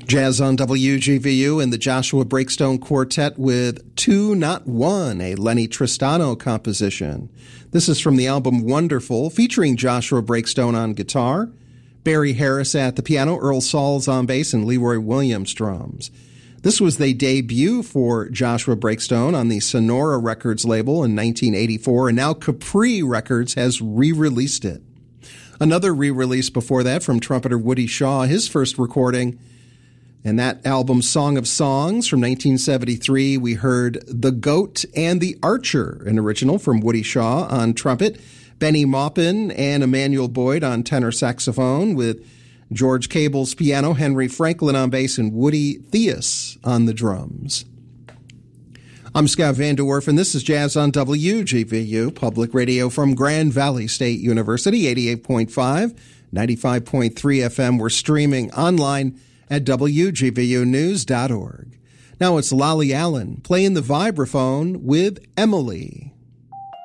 Jazz on WGVU and the Joshua Breakstone Quartet with Two Not One, a Lenny Tristano composition. This is from the album Wonderful, featuring Joshua Breakstone on guitar, Barry Harris at the piano, Earl Sauls on bass, and Leroy Williams drums. This was their debut for Joshua Breakstone on the Sonora Records label in 1984, and now Capri Records has re-released it. Another re-release before that from trumpeter Woody Shaw, his first recording. And that album, Song of Songs, from 1973, we heard The Goat and the Archer, an original from Woody Shaw on trumpet, Benny Maupin and Emmanuel Boyd on tenor saxophone, with George Cable's piano, Henry Franklin on bass, and Woody Theus on the drums. I'm Scott Van De Werf, and this is Jazz on WGVU, public radio from Grand Valley State University, 88.5, 95.3 FM. We're streaming online at WGVUnews.org. Now it's Lolly Allen playing the vibraphone with Emily.